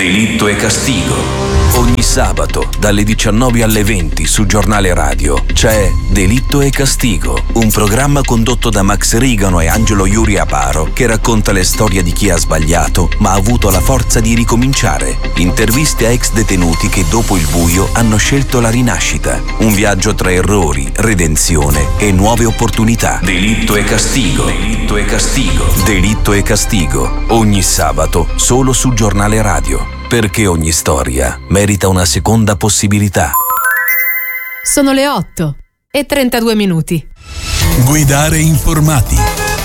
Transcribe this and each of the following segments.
Delitto e Castigo. Ogni sabato dalle 19 alle 20 su Giornale Radio c'è Delitto e Castigo, un programma condotto da Max Rigano e Angelo Iuri Aparo che racconta le storie di chi ha sbagliato ma ha avuto la forza di ricominciare. Interviste a ex detenuti che dopo il buio hanno scelto la rinascita. Un viaggio tra errori, redenzione e nuove opportunità. Delitto e Castigo. Delitto e Castigo. Delitto e Castigo. Ogni sabato solo su Giornale Radio. Perché ogni storia merita una seconda possibilità. Sono le 8:32. Guidare informati.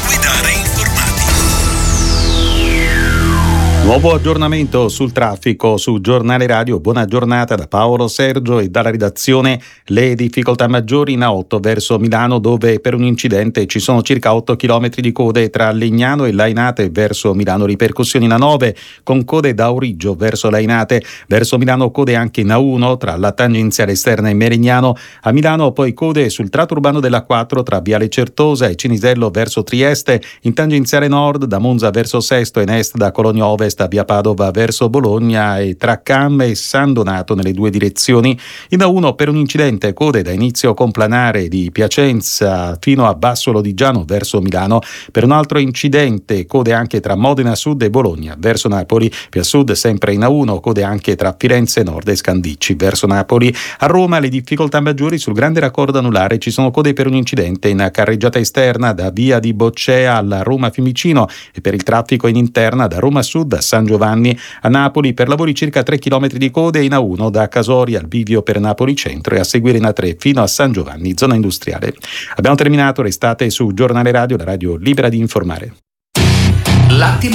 Nuovo aggiornamento sul traffico su Giornale Radio. Buona giornata da Paolo Sergio e dalla redazione. Le difficoltà maggiori in A8 verso Milano, dove per un incidente ci sono circa 8 km di code tra Legnano e Lainate verso Milano. Ripercussioni in A9 con code da Auriggio verso Lainate. Verso Milano code anche in A1 tra la tangenziale esterna e Merignano. A Milano poi code sul tratto urbano della 4 tra Viale Certosa e Cinisello verso Trieste. In tangenziale nord da Monza verso Sesto e in est da Cologno Ovest a via Padova verso Bologna e tra Cam e San Donato nelle due direzioni. In A1 per un incidente code da inizio complanare di Piacenza fino a Basso Lodigiano verso Milano. Per un altro incidente code anche tra Modena Sud e Bologna verso Napoli. Più a sud sempre in A1 code anche tra Firenze Nord e Scandicci verso Napoli. A Roma le difficoltà maggiori sul grande raccordo anulare. Ci sono code per un incidente in carreggiata esterna da via di Boccea alla Roma Fiumicino e per il traffico in interna da Roma Sud a San Giovanni. A Napoli per lavori circa 3 km di code in A1 da Casoria al bivio per Napoli Centro e a seguire in A3 fino a San Giovanni, zona industriale. Abbiamo terminato, restate su Giornale Radio, la radio libera di informare. L'attimo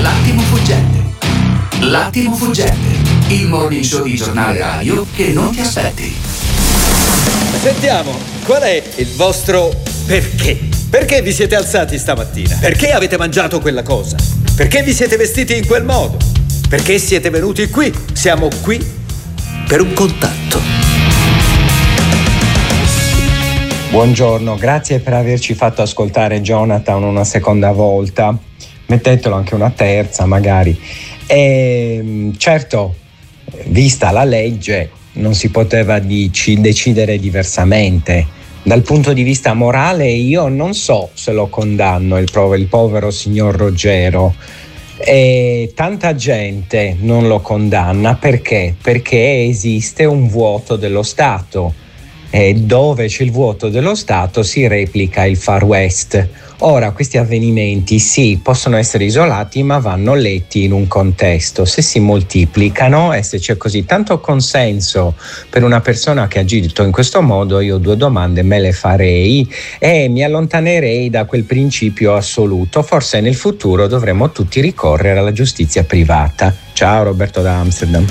fuggente, il morning show di Giornale Radio che non ti aspetti. Sentiamo, qual è il vostro perché? Perché vi siete alzati stamattina? Perché avete mangiato quella cosa? Perché vi siete vestiti in quel modo? Perché siete venuti qui? Siamo qui per un contatto. Buongiorno, grazie per averci fatto ascoltare Jonathan una seconda volta. Mettetelo anche una terza magari. Certo, vista la legge, non si poteva decidere diversamente. Dal punto di vista morale io non so se lo condanno il povero signor Ruggero, e tanta gente non lo condanna perché esiste un vuoto dello Stato e dove c'è il vuoto dello Stato si replica il Far West. Ora questi avvenimenti sì, possono essere isolati ma vanno letti in un contesto. Se si moltiplicano e se c'è così tanto consenso per una persona che ha agito in questo modo, io 2 domande me le farei e mi allontanerei da quel principio assoluto. Forse nel futuro dovremo tutti ricorrere alla giustizia privata. Ciao, Roberto da Amsterdam.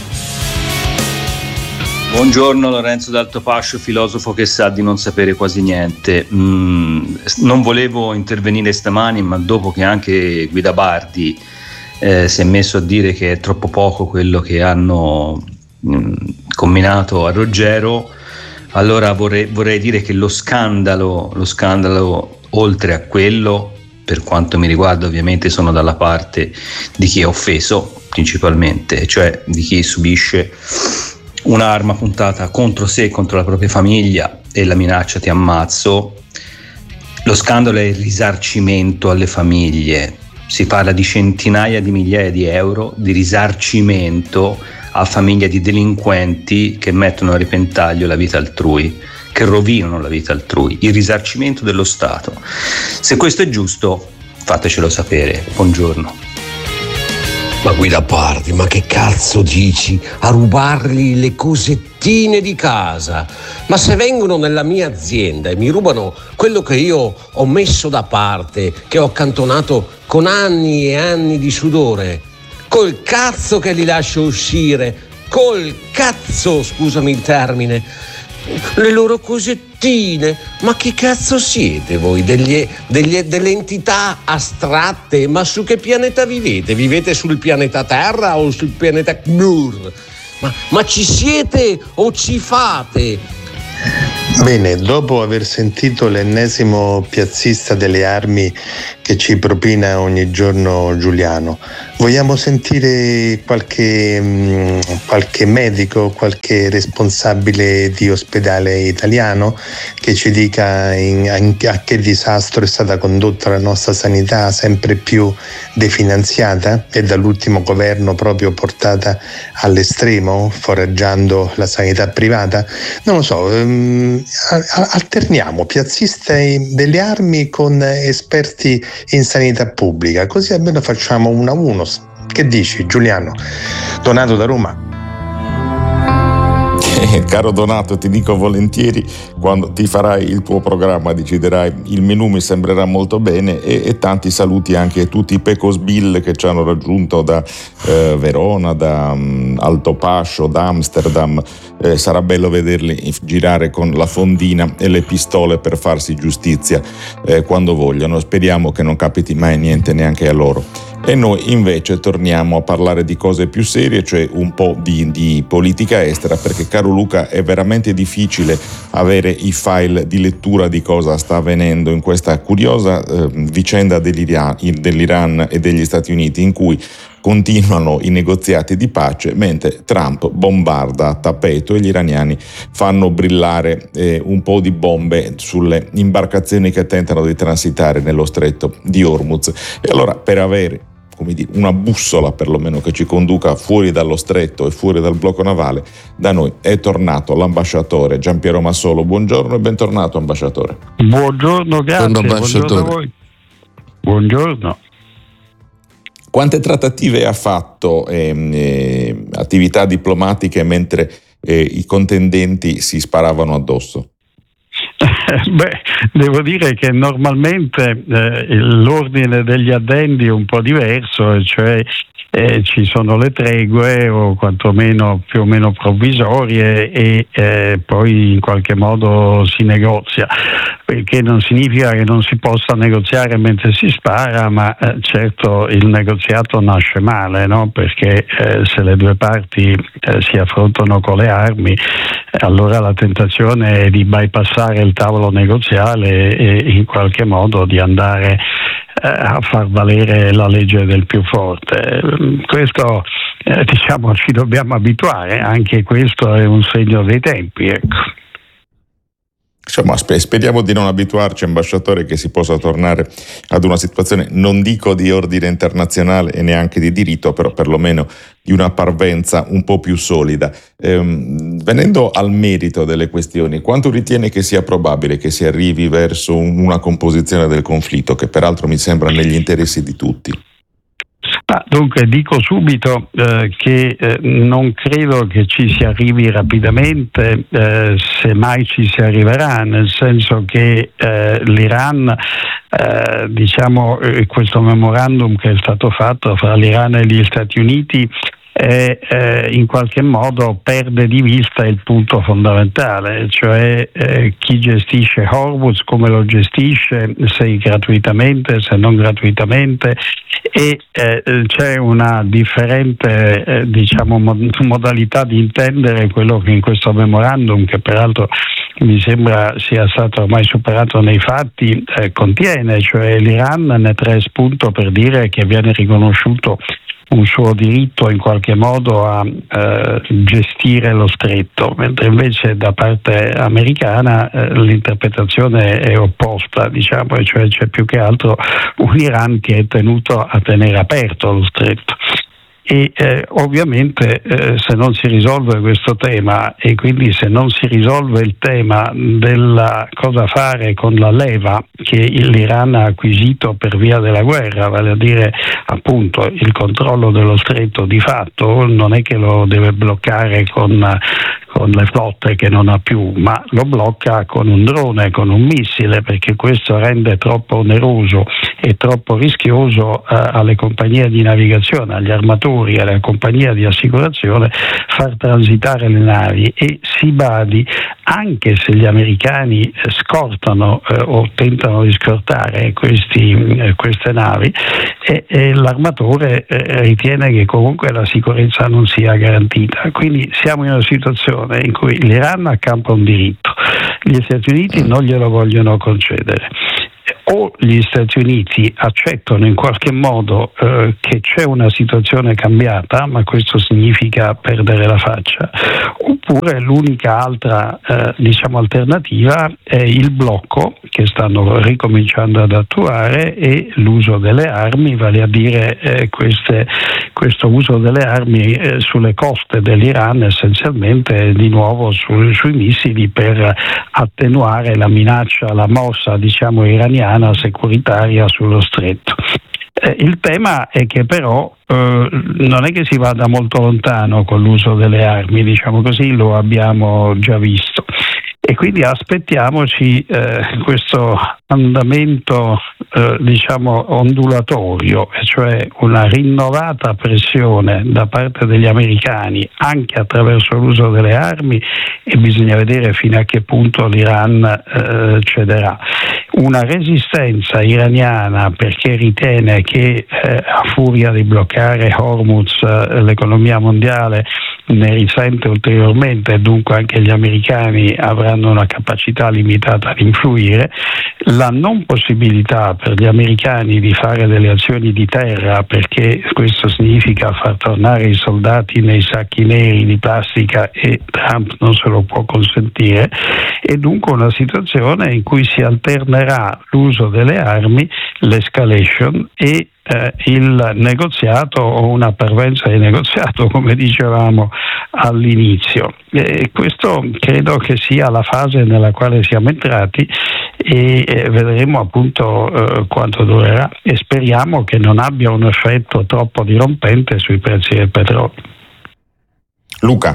Buongiorno, Lorenzo d'Altopascio, filosofo che sa di non sapere quasi niente. Non volevo intervenire stamani, ma dopo che anche Guida Bardi si è messo a dire che è troppo poco quello che hanno comminato a Ruggero, allora vorrei dire che lo scandalo, oltre a quello, per quanto mi riguarda ovviamente sono dalla parte di chi è offeso principalmente, cioè di chi subisce un'arma puntata contro sé, contro la propria famiglia e la minaccia ti ammazzo. Lo scandalo è il risarcimento alle famiglie. Si parla di centinaia di migliaia di euro di risarcimento a famiglie di delinquenti che mettono a repentaglio la vita altrui, che rovinano la vita altrui. Il risarcimento dello Stato. Se questo è giusto, fatecelo sapere. Buongiorno. Ma Guida Bardi, ma che cazzo dici? A rubargli le cosettine di casa? Ma se vengono nella mia azienda e mi rubano quello che io ho messo da parte, che ho accantonato con anni e anni di sudore, col cazzo che li lascio uscire, col cazzo, scusami il termine, le loro cosettine. Ma che cazzo siete voi? Delle entità astratte? Ma su che pianeta vivete? Vivete sul pianeta Terra o sul pianeta Knur? Ma ci siete o ci fate? Bene, dopo aver sentito l'ennesimo piazzista delle armi che ci propina ogni giorno Giuliano, vogliamo sentire qualche medico, qualche responsabile di ospedale italiano che ci dica a che disastro è stata condotta la nostra sanità, sempre più definanziata e dall'ultimo governo proprio portata all'estremo, foraggiando la sanità privata? Non lo so, alterniamo piazzisti delle armi con esperti in sanità pubblica, così almeno facciamo 1-1. Che dici, Giuliano? Donato da Roma. Caro Donato, ti dico volentieri, quando ti farai il tuo programma deciderai il menù, mi sembrerà molto bene, e tanti saluti anche a tutti i Pecos Bill che ci hanno raggiunto da Verona, da Altopascio, da Amsterdam. Sarà bello vederli girare con la fondina e le pistole per farsi giustizia quando vogliono. Speriamo che non capiti mai niente neanche a loro. E noi invece torniamo a parlare di cose più serie, cioè un po' di politica estera, perché caro Luca è veramente difficile avere i file di lettura di cosa sta avvenendo in questa curiosa vicenda dell'Iran e degli Stati Uniti, in cui continuano i negoziati di pace mentre Trump bombarda a tappeto e gli iraniani fanno brillare un po' di bombe sulle imbarcazioni che tentano di transitare nello stretto di Hormuz. E allora, per avere una bussola perlomeno che ci conduca fuori dallo stretto e fuori dal blocco navale, da noi è tornato l'ambasciatore Giampiero Massolo. Buongiorno e bentornato, ambasciatore. Buongiorno, grazie. Buongiorno a voi. Buongiorno. Quante trattative ha fatto, attività diplomatiche mentre i contendenti si sparavano addosso? Devo dire che normalmente l'ordine degli addendi è un po' diverso, cioè ci sono le tregue o quantomeno più o meno provvisorie e poi in qualche modo si negozia, perché non significa che non si possa negoziare mentre si spara, ma certo il negoziato nasce male, no? Perché se le due parti si affrontano con le armi, allora la tentazione è di bypassare il tavolo negoziale e in qualche modo di andare a far valere la legge del più forte. Questo ci dobbiamo abituare, anche questo è un segno dei tempi, ecco. Insomma, speriamo di non abituarci, ambasciatore, che si possa tornare ad una situazione, non dico di ordine internazionale e neanche di diritto, però perlomeno di una parvenza un po' più solida. Venendo al merito delle questioni, quanto ritiene che sia probabile che si arrivi verso una composizione del conflitto, che peraltro mi sembra negli interessi di tutti? Dunque dico subito che non credo che ci si arrivi rapidamente, se mai ci si arriverà, nel senso che l'Iran, questo memorandum che è stato fatto fra l'Iran e gli Stati Uniti in qualche modo perde di vista il punto fondamentale, cioè chi gestisce Hormuz, come lo gestisce, se gratuitamente, se non gratuitamente, e c'è una differente modalità di intendere quello che in questo memorandum, che peraltro mi sembra sia stato ormai superato nei fatti, contiene, cioè l'Iran ne trae spunto per dire che viene riconosciuto un suo diritto in qualche modo a gestire lo stretto, mentre invece da parte americana l'interpretazione è opposta, e cioè c'è più che altro un Iran che è tenuto a tenere aperto lo stretto. E ovviamente se non si risolve questo tema, e quindi se non si risolve il tema della cosa fare con la leva che l'Iran ha acquisito per via della guerra, vale a dire appunto il controllo dello stretto di fatto, non è che lo deve bloccare con le flotte che non ha più, ma lo blocca con un drone, con un missile, perché questo rende troppo oneroso e troppo rischioso alle compagnie di navigazione, agli armatori, alla compagnia di assicurazione far transitare le navi. E si badi, anche se gli americani scortano o tentano di scortare queste navi, l'armatore ritiene che comunque la sicurezza non sia garantita. Quindi siamo in una situazione situazione in cui l'Iran accampa un diritto, gli Stati Uniti non glielo vogliono concedere. O gli Stati Uniti accettano in qualche modo che c'è una situazione cambiata, ma questo significa perdere la faccia, oppure l'unica altra alternativa è il blocco che stanno ricominciando ad attuare e l'uso delle armi, vale a dire questo uso delle armi sulle coste dell'Iran, essenzialmente di nuovo sui missili, per attenuare la minaccia, la mossa iraniana securitaria sullo stretto. Il tema è che però non è che si vada molto lontano con l'uso delle armi, lo abbiamo già visto. E quindi aspettiamoci questo andamento ondulatorio, cioè una rinnovata pressione da parte degli americani anche attraverso l'uso delle armi, e bisogna vedere fino a che punto l'Iran cederà. Una resistenza iraniana perché ritiene che a furia di bloccare Hormuz l'economia mondiale ne risente ulteriormente, e dunque anche gli americani avranno una capacità limitata di influire. La non possibilità per gli americani di fare delle azioni di terra, perché questo significa far tornare i soldati nei sacchi neri di plastica, e Trump non se lo può consentire, e dunque una situazione in cui si alternerà l'uso delle armi, l'escalation e il negoziato, o una parvenza di negoziato, come dicevamo all'inizio. Questo credo che sia la fase nella quale siamo entrati, e vedremo appunto quanto durerà, e speriamo che non abbia un effetto troppo dirompente sui prezzi del petrolio. Luca.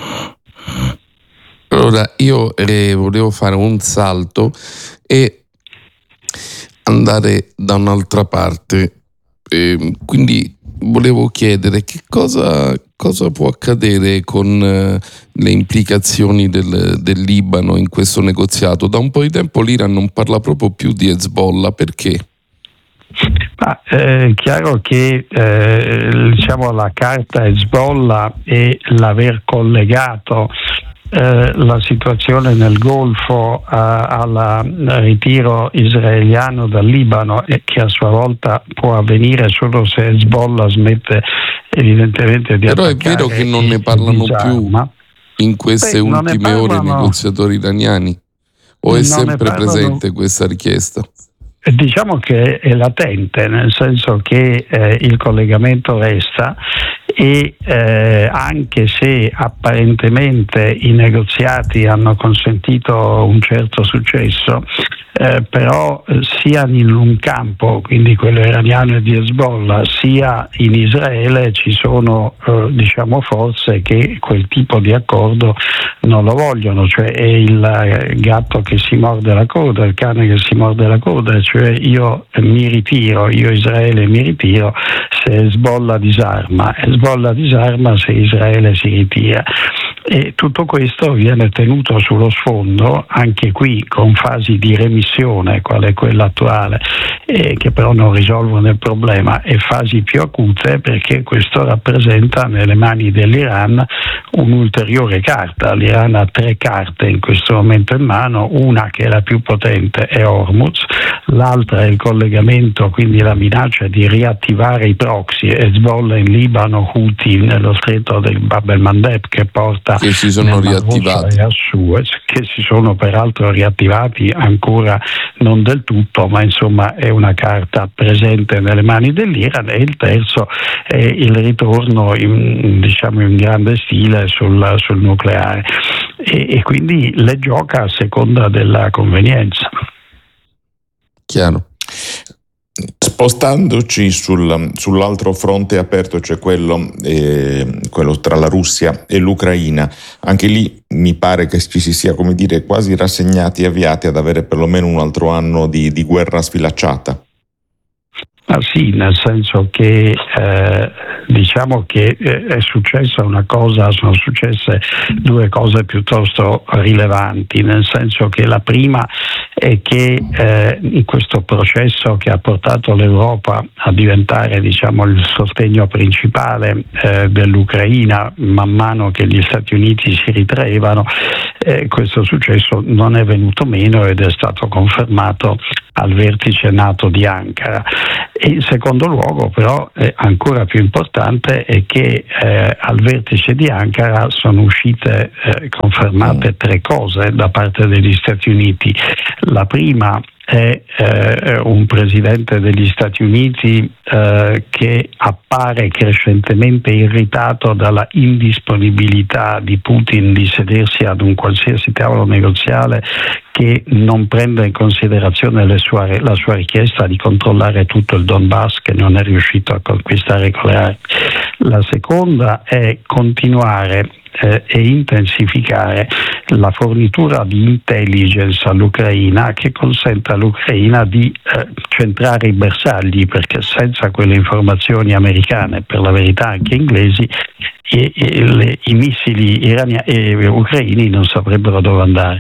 Allora, io volevo fare un salto e andare da un'altra parte. Quindi volevo chiedere che cosa può accadere con le implicazioni del Libano in questo negoziato. Da un po' di tempo l'Iran non parla proprio più di Hezbollah, perché? È chiaro che la carta Hezbollah e l'aver collegato la situazione nel Golfo al ritiro israeliano dal Libano, e che a sua volta può avvenire solo se Hezbollah smette evidentemente di attaccare. Però è vero che non ne parlano più in queste ultime ore i negoziatori iraniani, o è sempre presente questa richiesta? Diciamo che è latente, nel senso che il collegamento resta, e anche se apparentemente i negoziati hanno consentito un certo successo, però sia in un campo, quindi quello iraniano e di Hezbollah, sia in Israele ci sono forze che quel tipo di accordo non lo vogliono, cioè è il gatto che si morde la coda, il cane che si morde la coda, cioè io Israele mi ritiro se Hezbollah disarma se Israele si ritira. E tutto questo viene tenuto sullo sfondo, anche qui con fasi di remissione, quale è quella attuale, che però non risolvono il problema, e fasi più acute, perché questo rappresenta nelle mani dell'Iran un'ulteriore carta. L'Iran ha 3 carte in questo momento in mano: una, che è la più potente, è Hormuz; l'altra è il collegamento, quindi la minaccia di riattivare i proxy, Hezbollah in Libano, Houthi nello stretto del Bab el-Mandeb, che porta che si sono riattivati, che si sono peraltro riattivati ancora non del tutto, ma insomma è una carta presente nelle mani dell'Iran. E il terzo è il ritorno in grande stile sul nucleare, e quindi le gioca a seconda della convenienza. Chiaro. Spostandoci sull'altro fronte aperto, cioè quello tra la Russia e l'Ucraina, anche lì mi pare che ci si sia, quasi rassegnati e avviati ad avere perlomeno un altro anno di guerra sfilacciata. Sì, nel senso che diciamo che è successa una cosa, sono successe due cose piuttosto rilevanti, nel senso che la prima è che in questo processo che ha portato l'Europa a diventare, diciamo, il sostegno principale dell'Ucraina man mano che gli Stati Uniti si ritraevano, questo successo non è venuto meno ed è stato confermato al vertice NATO di Ankara. E in secondo luogo, però, ancora più importante è che al vertice di Ankara sono uscite confermate tre cose da parte degli Stati Uniti. La prima è un presidente degli Stati Uniti che appare crescentemente irritato dalla indisponibilità di Putin di sedersi ad un qualsiasi tavolo negoziale che non prenda in considerazione la sua richiesta di controllare tutto il Donbass, che non è riuscito a conquistare con le armi. La seconda è continuare e intensificare la fornitura di intelligence all'Ucraina che consenta all'Ucraina di centrare i bersagli, perché senza quelle informazioni americane, per la verità anche inglesi, i missili ucraini non saprebbero dove andare.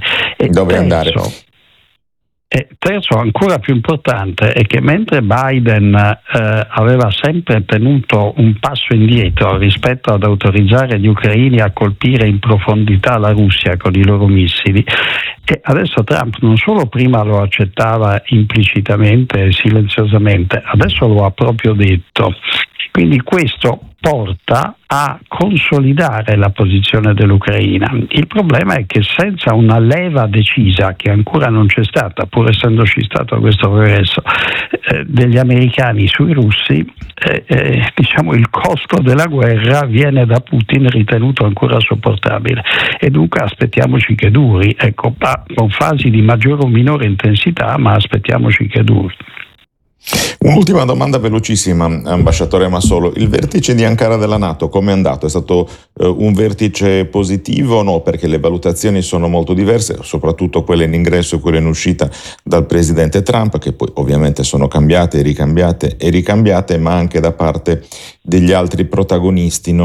Terzo, ancora più importante, è che mentre Biden aveva sempre tenuto un passo indietro rispetto ad autorizzare gli ucraini a colpire in profondità la Russia con i loro missili, e adesso Trump non solo prima lo accettava implicitamente e silenziosamente, adesso lo ha proprio detto. Quindi questo porta a consolidare la posizione dell'Ucraina. Il problema è che senza una leva decisa, che ancora non c'è stata, pur essendoci stato questo progresso, degli americani sui russi, diciamo il costo della guerra viene da Putin ritenuto ancora sopportabile, e dunque aspettiamoci che duri, ecco, con fasi di maggiore o minore intensità, ma aspettiamoci che duri. Un'ultima domanda velocissima, ambasciatore Massolo. Il vertice di Ankara della NATO come è andato? È stato un vertice positivo o no? Perché le valutazioni sono molto diverse, soprattutto quelle in ingresso e quelle in uscita dal presidente Trump, che poi ovviamente sono cambiate e ricambiate, ma anche da parte degli altri protagonisti.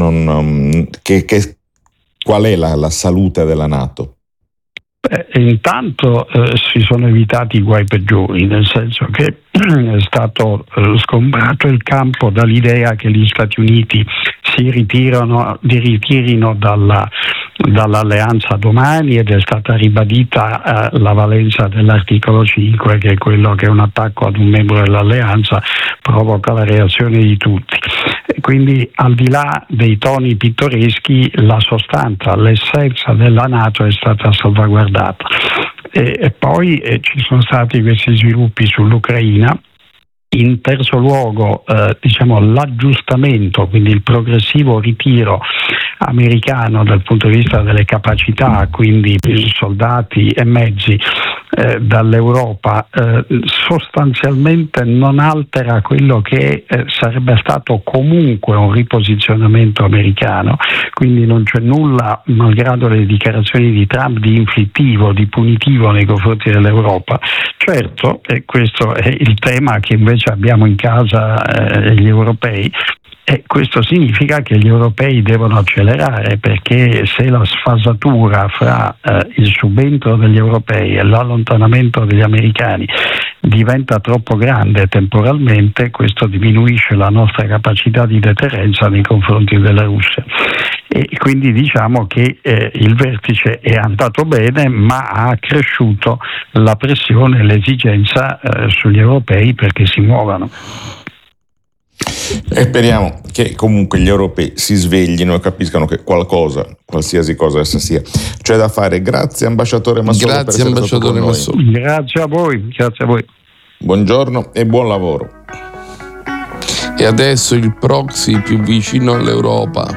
Qual è la salute della NATO? Intanto si sono evitati i guai peggiori, nel senso che è stato sgombrato il campo dall'idea che gli Stati Uniti si ritirino dall'alleanza domani, ed è stata ribadita la valenza dell'articolo 5, che è quello che un attacco ad un membro dell'alleanza provoca la reazione di tutti. Quindi, al di là dei toni pittoreschi, la sostanza, l'essenza della NATO è stata salvaguardata. E poi ci sono stati questi sviluppi sull'Ucraina. In terzo luogo, diciamo, l'aggiustamento, quindi il progressivo ritiro americano dal punto di vista delle capacità, quindi soldati e mezzi dall'Europa, sostanzialmente non altera quello che sarebbe stato comunque un riposizionamento americano, quindi non c'è nulla, malgrado le dichiarazioni di Trump, di inflittivo, di punitivo nei confronti dell'Europa. Certo, e questo è il tema che invece abbiamo in casa gli europei, e questo significa che gli europei devono accelerare, perché se la sfasatura fra il subentro degli europei e l'allontanamento degli americani diventa troppo grande temporalmente, questo diminuisce la nostra capacità di deterrenza nei confronti della Russia. E quindi diciamo che il vertice è andato bene, ma ha accresciuto la pressione e l'esigenza sugli europei perché si muovano. E speriamo che comunque gli europei si sveglino e capiscano che qualcosa, qualsiasi cosa essa sia, c'è da fare. Grazie ambasciatore Massolo. Grazie ambasciatore Massolo. Grazie a voi, grazie a voi. Buongiorno e buon lavoro. E adesso il proxy più vicino all'Europa.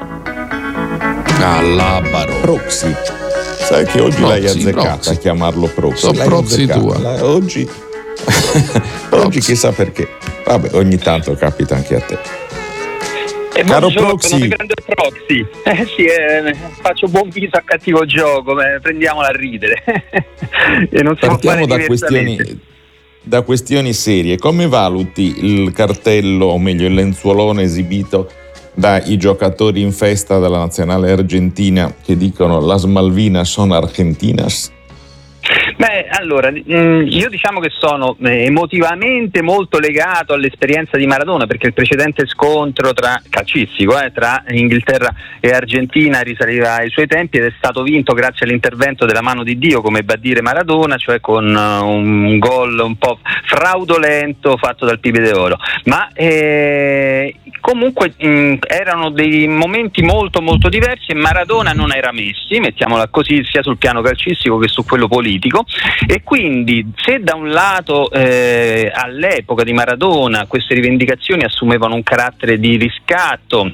Labaro. Proxy. Sai che oggi l'hai azzeccata a chiamarlo proxy. Sono proxy tua. Oggi chissà perché. Vabbè, ogni tanto capita anche a te. Caro proxy. Grande proxy. Sì, faccio buon viso a cattivo gioco, prendiamola a ridere. E non partiamo da da questioni serie. Come valuti il cartello, o meglio il lenzuolone esibito dai giocatori in festa della nazionale argentina che dicono "Las Malvinas son argentinas"? Beh, allora, io diciamo che sono emotivamente molto legato all'esperienza di Maradona, perché il precedente scontro calcistico tra Inghilterra e Argentina risaliva ai suoi tempi ed è stato vinto grazie all'intervento della mano di Dio, come va a dire Maradona, cioè con un gol un po' fraudolento fatto dal Pibe d'Oro. Ma comunque erano dei momenti molto molto diversi e Maradona non era Messi, mettiamola così, sia sul piano calcistico che su quello politico, e quindi se da un lato all'epoca di Maradona queste rivendicazioni assumevano un carattere di riscatto